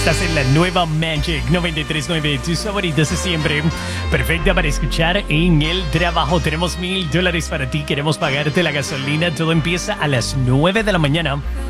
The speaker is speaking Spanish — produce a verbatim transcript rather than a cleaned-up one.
Estás en la nueva Magic noventa y tres punto nueve, tus favoritos de siempre. Perfecta para escuchar en el trabajo. Tenemos mil dólares para ti. Queremos pagarte la gasolina. Todo empieza a las nueve de la mañana.